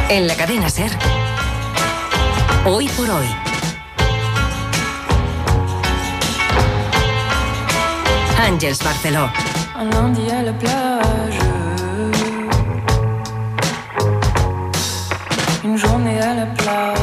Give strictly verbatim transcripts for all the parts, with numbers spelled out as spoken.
En la cadena SER, Hoy por Hoy. Àngels Barceló. Un lundi à la plage, une journée à la plage.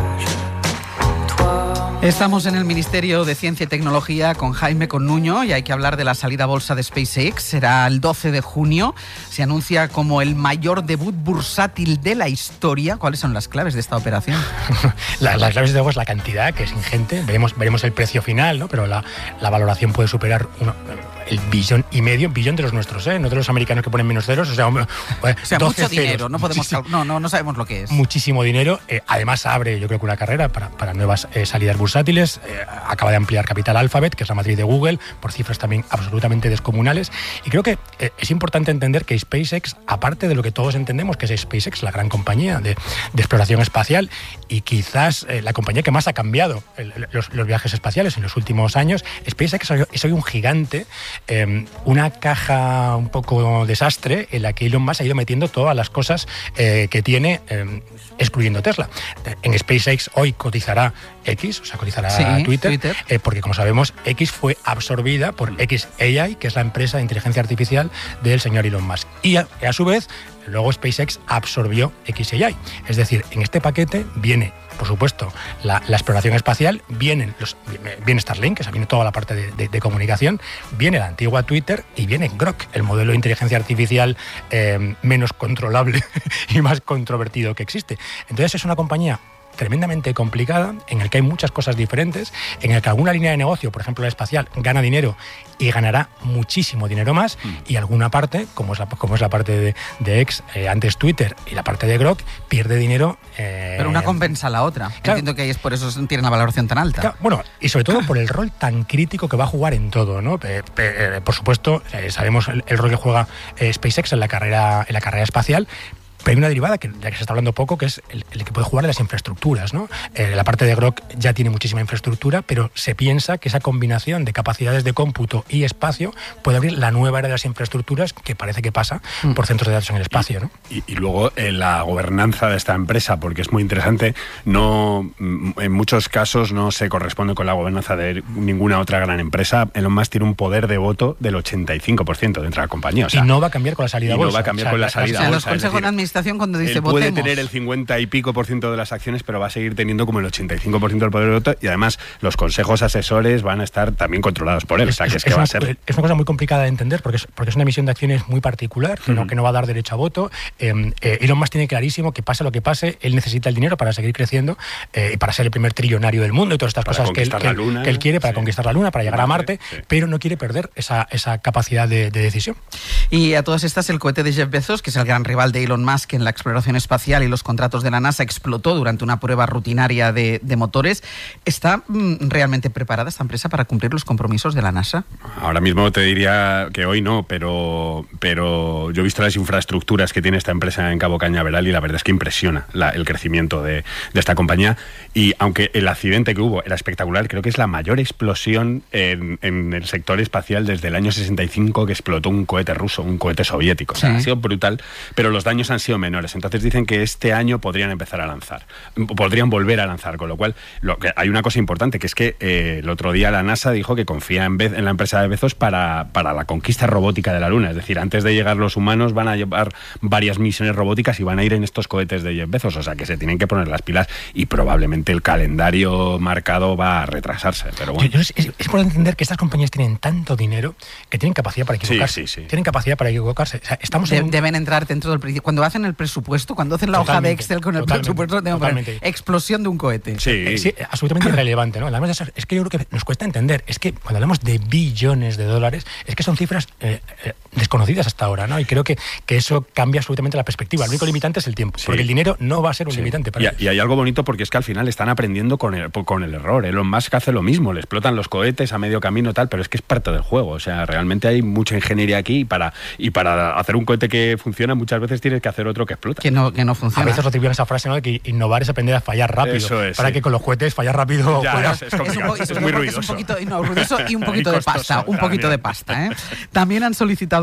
Estamos en el Ministerio de Ciencia y Tecnología con Jaime Connuño y hay que hablar de la salida a bolsa de SpaceX. Será el doce de junio. Se anuncia como el mayor debut bursátil de la historia. ¿Cuáles son las claves de esta operación? la, las claves de luego es la cantidad, que es ingente. Veremos, veremos el precio final, ¿no? Pero la, la valoración puede superar uno, el billón y medio, billón de los nuestros, ¿eh? No de los americanos que ponen menos ceros. O sea, o sea mucho dinero. No podemos, no, no, no sabemos lo que es. Muchísimo dinero. Eh, además abre, yo creo que una carrera para, para nuevas eh, salidas bursátiles. Eh, acaba de ampliar capital Alphabet, que es la matriz de Google, por cifras también absolutamente descomunales. Y creo que eh, es importante entender que SpaceX, aparte de lo que todos entendemos que es SpaceX, la gran compañía de, de exploración espacial y quizás eh, la compañía que más ha cambiado el, los, los viajes espaciales en los últimos años, SpaceX es hoy un gigante, eh, una caja un poco desastre en la que Elon Musk ha ido metiendo todas las cosas eh, que tiene, eh, excluyendo Tesla. En SpaceX hoy cotizará X, o sea, cotizará sí, Twitter, Twitter. Eh, porque como sabemos, X fue absorbida por X A I, que es la empresa de inteligencia artificial del señor Elon Musk. Y a, a su vez, luego SpaceX absorbió X A I. Es decir, en este paquete viene, por supuesto, la, la exploración espacial, vienen los, viene Starlink, que es, viene toda la parte de, de, de comunicación, viene la antigua Twitter y viene Grok, el modelo de inteligencia artificial eh, menos controlable y más controvertido que existe. Entonces es una compañía tremendamente complicada, en el que hay muchas cosas diferentes, en el que alguna línea de negocio, por ejemplo la espacial, gana dinero y ganará muchísimo dinero más, mm. y alguna parte, como es la, como es la parte de, de X, eh, antes Twitter, y la parte de Grok, pierde dinero. Eh, Pero una compensa a la otra. Claro. Entiendo que es por eso tienen la valoración tan alta. Claro, bueno, y sobre todo por el rol tan crítico que va a jugar en todo, ¿no? Eh, eh, por supuesto, eh, sabemos el, el rol que juega eh, SpaceX en la carrera, en la carrera espacial. Pero hay una derivada que, de la que se está hablando poco, que es el, el que puede jugar en las infraestructuras, ¿no? Eh, la parte de Grok ya tiene muchísima infraestructura, pero se piensa que esa combinación de capacidades de cómputo y espacio puede abrir la nueva era de las infraestructuras, que parece que pasa mm. por centros de datos en el espacio, ¿no? Y, y luego eh, la gobernanza de esta empresa, porque es muy interesante, no, en muchos casos no se corresponde con la gobernanza de ninguna otra gran empresa. Elon Musk tiene un poder de voto del ochenta y cinco por ciento dentro de la compañía. O sea, y no va a cambiar con la salida a bolsa. Y no va a cambiar o sea, con la salida o sea, a bolsa. Los consejos de administración cuando dice él puede votemos. tener el cincuenta y pico por ciento de las acciones, pero va a seguir teniendo como el ochenta y cinco por ciento del poder de voto, y además los consejos asesores van a estar también controlados por él. Es, o sea, que es, es que es va una, a ser... es una cosa muy complicada de entender, porque es, porque es una emisión de acciones muy particular, que, uh-huh. no, que no va a dar derecho a voto. Eh, eh, Elon Musk tiene clarísimo que pase lo que pase, él necesita el dinero para seguir creciendo, eh, y para ser el primer trillonario del mundo y todas estas para cosas que él, que, luna, que él quiere para sí. conquistar la Luna, para llegar a Marte, sí. pero no quiere perder esa, esa capacidad de, de decisión. Y a todas estas, el cohete de Jeff Bezos, que es el gran rival de Elon Musk en la exploración espacial y los contratos de la NASA, explotó durante una prueba rutinaria de, de motores. ¿Está mm, realmente preparada esta empresa para cumplir los compromisos de la NASA? Ahora mismo te diría que hoy no, pero, pero yo he visto las infraestructuras que tiene esta empresa en Cabo Cañaveral y la verdad es que impresiona la, el crecimiento de, de esta compañía. Y aunque el accidente que hubo era espectacular, creo que es la mayor explosión en, en el sector espacial desde el año sesenta y cinco, que explotó un cohete ruso, un cohete soviético. O sea, sí. ha sido brutal, pero los daños han sido menores. Entonces dicen que este año podrían empezar a lanzar, podrían volver a lanzar, con lo cual lo que, hay una cosa importante, que es que eh, el otro día la NASA dijo que confía en, Be- en la empresa de Bezos para, para la conquista robótica de la Luna. Es decir, antes de llegar los humanos van a llevar varias misiones robóticas y van a ir en estos cohetes de Jeff Bezos, o sea que se tienen que poner las pilas y probablemente el calendario marcado va a retrasarse. Pero bueno. yo, yo, es, es por entender que estas compañías tienen tanto dinero que tienen capacidad para equivocarse. Sí, sí, sí. Tienen capacidad para equivocarse. O sea, estamos de, en un... Deben entrar dentro del... Cuando hacen el presupuesto, cuando hacen la hoja de Excel con el presupuesto, deben poner explosión de un cohete. Sí, eh, sí absolutamente irrelevante, ¿no? Además, es que yo creo que nos cuesta entender, es que cuando hablamos de billones de dólares, es que son cifras eh, eh, desconocidas hasta ahora, ¿no? Y creo que, que eso cambia absolutamente la perspectiva. El único limitante es el tiempo, sí. porque el dinero no va a ser un sí. limitante para y, ellos. Y hay algo bonito porque es que al final están aprendiendo con el, con el error. Elon Musk hace lo mismo, le explotan los cohetes a medio camino tal, pero es que es parte del juego. O sea, realmente hay mucha ingeniería aquí y para, y para hacer un cohete que funciona muchas veces tienes que hacer otro que explota. Que no, que no funciona. A veces lo atribuyen esa frase, ¿no? De que innovar es aprender a fallar rápido. Eso es, para sí. que con los cohetes fallar rápido... Ya, pueda... es, es complicado, es, es, es muy ruidoso. Es un poquito, no, ruidoso y un poquito de pasta, un poquito de pasta, ¿eh? También han solicitado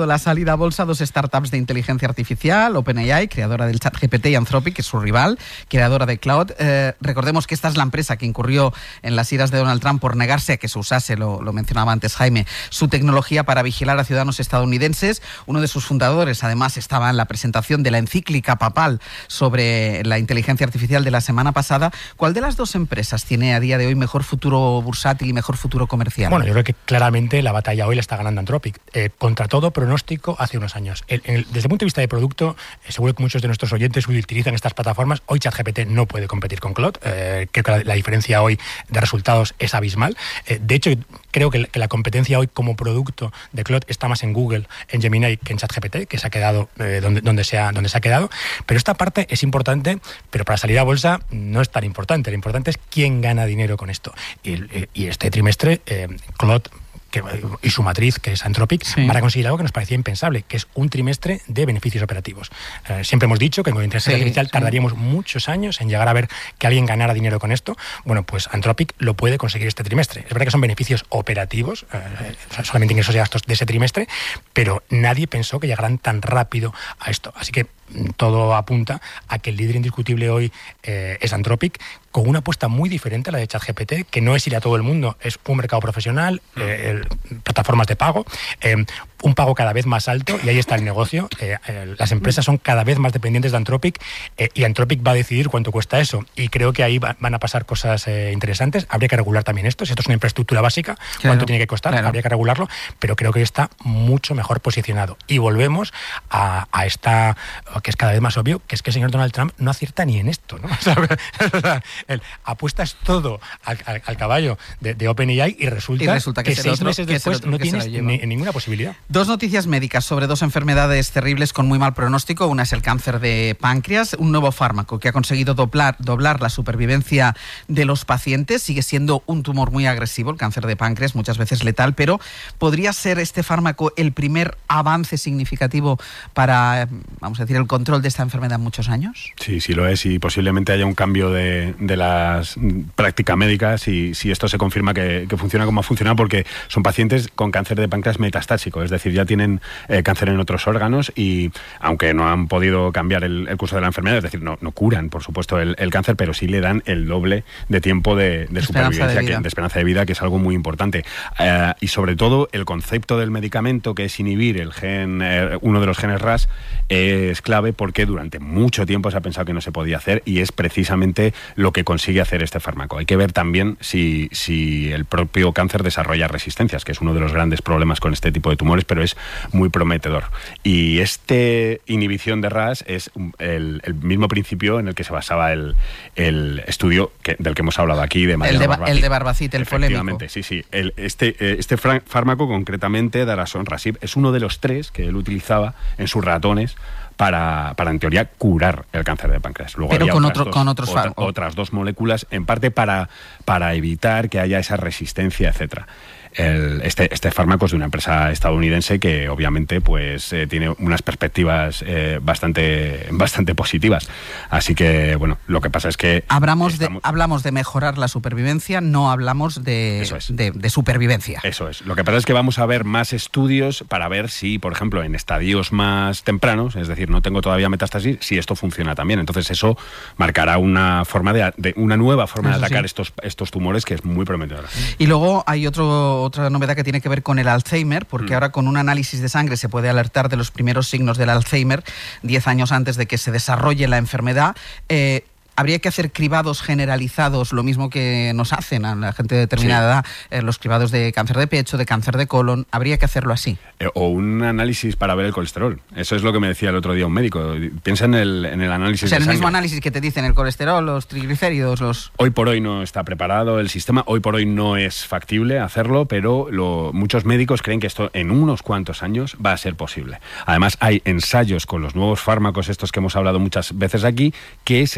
anunciado la salida a bolsa dos startups de inteligencia artificial, OpenAI, creadora del ChatGPT, y Anthropic, que es su rival, creadora de Cloud. Eh, recordemos que esta es la empresa que incurrió en las iras de Donald Trump por negarse a que se usase, lo, lo mencionaba antes Jaime, su tecnología para vigilar a ciudadanos estadounidenses. Uno de sus fundadores, además, estaba en la presentación de la encíclica papal sobre la inteligencia artificial de la semana pasada. ¿Cuál de las dos empresas tiene a día de hoy mejor futuro bursátil y mejor futuro comercial? Bueno, yo creo que claramente la batalla hoy la está ganando Anthropic, eh, contra todo pronóstico hace unos años. El, el, desde el punto de vista de producto, eh, seguro que muchos de nuestros oyentes utilizan estas plataformas. Hoy ChatGPT no puede competir con Claude. Eh, creo que la, la diferencia hoy de resultados es abismal. Eh, de hecho, creo que, que la competencia hoy como producto de Claude está más en Google, en Gemini, que en ChatGPT, que se ha quedado eh, donde, donde, se ha, donde se ha quedado. Pero esta parte es importante, pero para salir a bolsa no es tan importante. Lo importante es quién gana dinero con esto. Y, y este trimestre, eh, Claude que, y su matriz, que es Anthropic, sí. van a conseguir algo que nos parecía impensable, que es un trimestre de beneficios operativos. Eh, siempre hemos dicho que con inteligencia sí, artificial sí. tardaríamos muchos años en llegar a ver que alguien ganara dinero con esto. Bueno, pues Anthropic lo puede conseguir este trimestre. Es verdad que son beneficios operativos, eh, solamente ingresos y gastos de ese trimestre, pero nadie pensó que llegaran tan rápido a esto. Así que todo apunta a que el líder indiscutible hoy eh, es Anthropic, con una apuesta muy diferente a la de ChatGPT, que no es ir a todo el mundo, es un mercado profesional, eh, el, plataformas de pago, eh, un pago cada vez más alto, y ahí está el negocio. Eh, eh, las empresas son cada vez más dependientes de Anthropic, eh, y Anthropic va a decidir cuánto cuesta eso, y creo que ahí va, van a pasar cosas eh, interesantes. Habría que regular también esto, si esto es una infraestructura básica, claro, cuánto tiene que costar, claro. habría que regularlo, pero creo que está mucho mejor posicionado. Y volvemos a, a esta, que es cada vez más obvio, que es que el señor Donald Trump no acierta ni en esto, ¿no? O sea, él apuestas todo al, al, al caballo de, de OpenAI y resulta, y resulta que, que seis otro, meses que después no tienes ni, ninguna posibilidad. Dos noticias médicas sobre dos enfermedades terribles con muy mal pronóstico. Una es el cáncer de páncreas, un nuevo fármaco que ha conseguido doblar, doblar la supervivencia de los pacientes. Sigue siendo un tumor muy agresivo, el cáncer de páncreas, muchas veces letal, pero ¿podría ser este fármaco el primer avance significativo para, vamos a decir, el control de esta enfermedad en muchos años? Sí, sí lo es, y posiblemente haya un cambio de, de la práctica médica si, si esto se confirma que, que funciona como ha funcionado, porque son pacientes con cáncer de páncreas metastásico, es decir, ya tienen eh, cáncer en otros órganos, y aunque no han podido cambiar el, el curso de la enfermedad, es decir, no, no curan, por supuesto, el, el cáncer, pero sí le dan el doble de tiempo de, de supervivencia, de, que, de esperanza de vida, que es algo muy importante. Eh, y sobre todo, el concepto del medicamento, que es inhibir el gen, eh, uno de los genes R A S, eh, es clave, porque durante mucho tiempo se ha pensado que no se podía hacer, y es precisamente lo que consigue hacer este fármaco. Hay que ver también si, si el propio cáncer desarrolla resistencias, que es uno de los grandes problemas con este tipo de tumores, pero es muy prometedor. Y esta inhibición de R A S es el, el mismo principio en el que se basaba el, el estudio que, del que hemos hablado aquí, de el de, Barbacid. El de Barbacid, el polémico. Sí, sí. El, este, este fármaco, concretamente, daraxonrasib, es uno de los tres que él utilizaba en sus ratones Para, para, en teoría, curar el cáncer de páncreas. Luego Pero había con, otras, otro, dos, con otros otra, otras dos moléculas, en parte para, para evitar que haya esa resistencia, etcétera. El, este, este fármaco es de una empresa estadounidense que obviamente pues eh, tiene unas perspectivas eh, bastante, bastante positivas. Así que, bueno, lo que pasa es que... Hablamos, estamos... de, hablamos de mejorar la supervivencia, no hablamos de, Eso es. de, de supervivencia. Eso es. Lo que pasa es que vamos a ver más estudios para ver si, por ejemplo, en estadios más tempranos, es decir, no tengo todavía metástasis, si esto funciona también. Entonces eso marcará una forma de, de una nueva forma eso de atacar sí. estos, estos tumores, que es muy prometedora. Y luego hay otro... otra novedad que tiene que ver con el Alzheimer, porque mm. ahora con un análisis de sangre se puede alertar de los primeros signos del Alzheimer diez años antes de que se desarrolle la enfermedad. Eh, Habría que hacer cribados generalizados, lo mismo que nos hacen a la gente de determinada sí. edad, eh, los cribados de cáncer de pecho, de cáncer de colon. Habría que hacerlo así. Eh, o un análisis para ver el colesterol. Eso es lo que me decía el otro día un médico. Piensa en el, en el análisis o sea, de el sangre. mismo análisis que te dicen el colesterol, los triglicéridos, los... Hoy por hoy no está preparado el sistema, hoy por hoy no es factible hacerlo, pero lo, muchos médicos creen que esto en unos cuantos años va a ser posible. Además, hay ensayos con los nuevos fármacos, estos que hemos hablado muchas veces aquí, que se están dando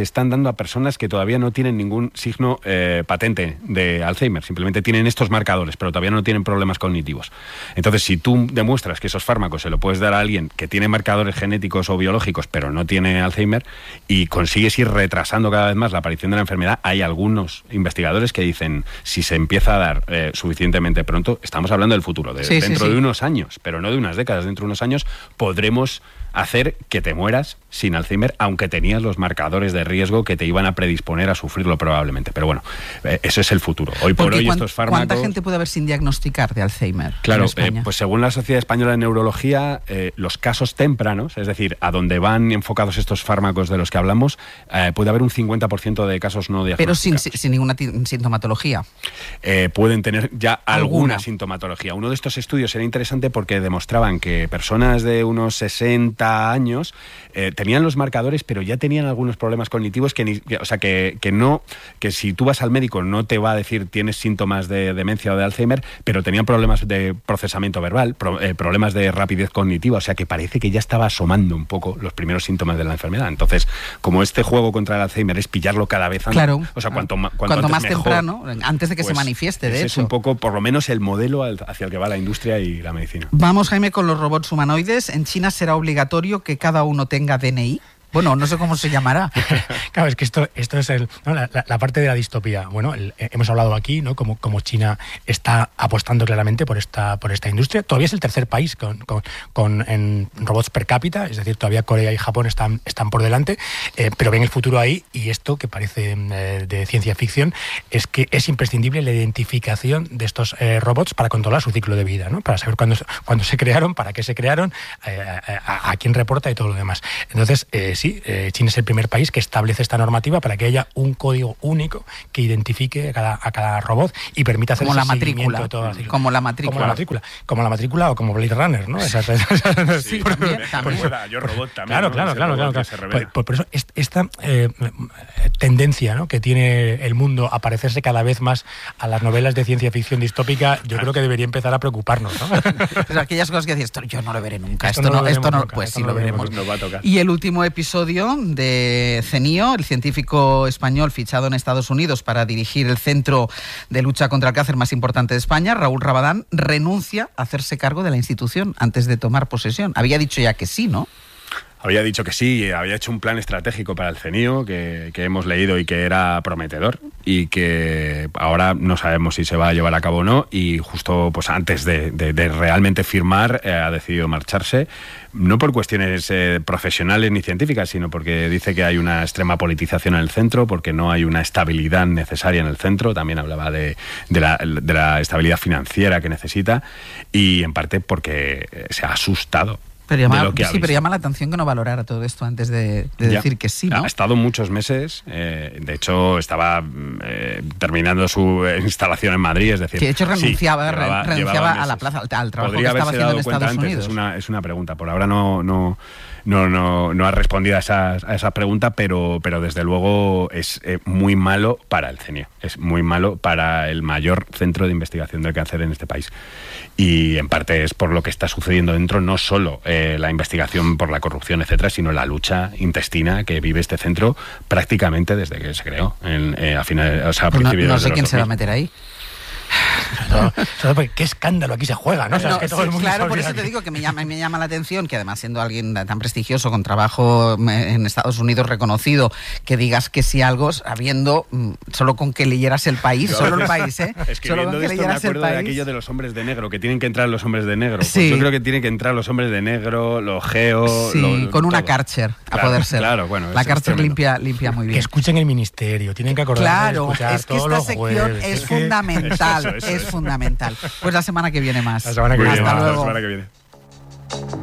tratando a personas que todavía no tienen ningún signo eh, patente de Alzheimer, simplemente tienen estos marcadores, pero todavía no tienen problemas cognitivos. Entonces, si tú demuestras que esos fármacos se lo puedes dar a alguien que tiene marcadores genéticos o biológicos, pero no tiene Alzheimer, y consigues ir retrasando cada vez más la aparición de la enfermedad, hay algunos investigadores que dicen, si se empieza a dar eh, suficientemente pronto, estamos hablando del futuro, de, sí, dentro sí, sí. de unos años, pero no de unas décadas, dentro de unos años podremos hacer que te mueras sin Alzheimer, aunque tenías los marcadores de riesgo que te iban a predisponer a sufrirlo probablemente. Pero bueno, eh, eso es el futuro. Hoy por Porque hoy cuan, estos fármacos... ¿Cuánta gente puede haber sin diagnosticar de Alzheimer? Claro, eh, pues según la Sociedad Española de Neurología, eh, los casos tempranos, es decir, a donde van enfocados estos fármacos de los que hablamos, eh, puede haber un cincuenta por ciento de casos no diagnosticados. Pero sin, sin ninguna sintomatología. Eh, pueden tener ya alguna, ¿Alguna? sintomatología. Uno de estos estudios era interesante porque demostraban que personas de unos sesenta años eh, tenían los marcadores, pero ya tenían algunos problemas cognitivos que, ni, que o sea que, que no, que si tú vas al médico no te va a decir tienes síntomas de demencia o de Alzheimer, pero tenían problemas de procesamiento verbal, pro, eh, problemas de rapidez cognitiva, o sea que parece que ya estaba asomando un poco los primeros síntomas de la enfermedad. Entonces, como este juego contra el Alzheimer es pillarlo cada vez antes, claro, o sea, cuanto, cuanto, cuanto antes más mejor, temprano, antes de que pues, se manifieste, de ese hecho. Es un poco, por lo menos, el modelo hacia el que va la industria y la medicina. Vamos, Jaime, con los robots humanoides. En China será obligatorio que cada uno tenga D N I. Bueno, no sé cómo se llamará. Claro, es que esto, esto es el, ¿no? la, la, la parte de la distopía. Bueno, el, hemos hablado aquí, ¿no? Como, como China está apostando claramente por esta, por esta industria. Todavía es el tercer país con, con, con en robots per cápita, es decir, todavía Corea y Japón están, están por delante, eh, pero ven el futuro ahí, y esto que parece eh, de ciencia ficción es que es imprescindible la identificación de estos eh, robots para controlar su ciclo de vida, ¿no? Para saber cuándo, cuándo se crearon, para qué se crearon, eh, a, a quién reporta y todo lo demás. Entonces, eh, sí, Sí, eh, China es el primer país que establece esta normativa para que haya un código único que identifique a cada, a cada robot y permita hacer como ese la matrícula, de todo como la matrícula, como la matrícula, como la matrícula o como Blade Runner, ¿no? Esas, esas, sí, por, también, por, también. Por, Yo robot también. Claro, ¿no? claro, Ese claro, robot claro. que se Por, por, por eso esta eh, tendencia, ¿no? que tiene el mundo a parecerse cada vez más a las novelas de ciencia ficción distópica, yo creo que debería empezar a preocuparnos, ¿no? Pues aquellas cosas que decís, esto yo no lo veré nunca, esto, esto no, no, esto no, nunca, pues esto sí no lo lo veremos. Nos va a tocar. Y el último episodio de CENIO, el científico español fichado en Estados Unidos para dirigir el centro de lucha contra el cáncer más importante de España, Raúl Rabadán, renuncia a hacerse cargo de la institución antes de tomar posesión. Había dicho ya que sí, ¿no? Había dicho que sí, había hecho un plan estratégico para el CENIO que, que hemos leído y que era prometedor y que ahora no sabemos si se va a llevar a cabo o no, y justo pues antes de, de, de realmente firmar eh, ha decidido marcharse, no por cuestiones eh, profesionales ni científicas, sino porque dice que hay una extrema politización en el centro, porque no hay una estabilidad necesaria en el centro. También hablaba de, de, la, de la estabilidad financiera que necesita, y en parte porque se ha asustado. Pero llama, de lo que sí, pero llama la atención que no valorara todo esto antes de, de decir que sí, ¿no? Ha estado muchos meses, eh, de hecho estaba eh, terminando su instalación en Madrid, es decir... Sí, de hecho renunciaba, sí, llevaba, renunciaba llevaba a la meses. plaza, al, al trabajo Podría que estaba haciendo en Estados antes, Unidos. Es una, es una pregunta, por ahora no... no No, no, no ha respondido a esa, a esa pregunta, pero, pero desde luego es eh, muy malo para el CENIO, es muy malo para el mayor centro de investigación del cáncer en este país. Y en parte es por lo que está sucediendo dentro, no solo eh, la investigación por la corrupción, etcétera, sino la lucha intestina que vive este centro prácticamente desde que se creó, en, eh, a final, o sea, a pues no, principios no sé de quién los se va a dos mil. meter ahí. Todo, todo porque, qué escándalo aquí se juega, ¿no? O sea, No, es que todo sí, el mundo claro, se por olvida eso te que- digo que me llama, me llama la atención que además siendo alguien tan prestigioso con trabajo en Estados Unidos reconocido, que digas que sí algo, habiendo mm, solo con que leyeras El País, Yo a solo El veces, País, ¿eh? Solo Escribiendo con de que esto me leyeras El acuerdo de País. aquello de los hombres de negro, que tienen que entrar los hombres de negro. Pues Sí. yo creo que tienen que entrar los hombres de negro, los geos... Sí, lo- con una todo. Karcher, a Claro, poder ser. Claro, bueno. La es- es Karcher tremendo. limpia, limpia muy Que bien. escuchen el ministerio, tienen que acordarse Claro, de escuchar es que todos esta los sección jueves. es que- fundamental, Eso, eso, es eso. fundamental. Pues la semana que viene más. La semana que Muy viene bien, Hasta hasta la luego. semana que viene.